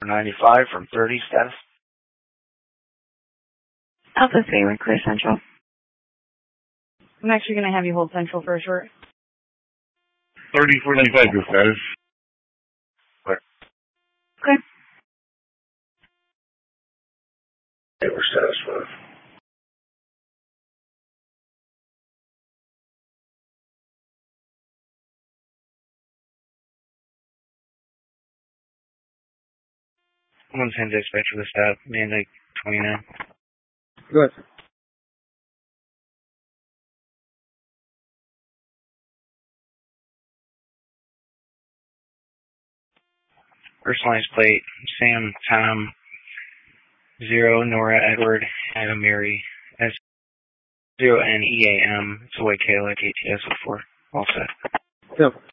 95 from 30 status. Alpha 3, we're clear central. I'm actually going to have you hold central for a short. 3495, good status. Clear. Okay, we're satisfied. One send dispatch for the stop, Mandate 29. Good. Personalized plate, Sam, Tom, 0, Nora, Edward, Adam, Mary, S0, N, E, A, M, it's a white Cadillac ATS 04. All set. Simple.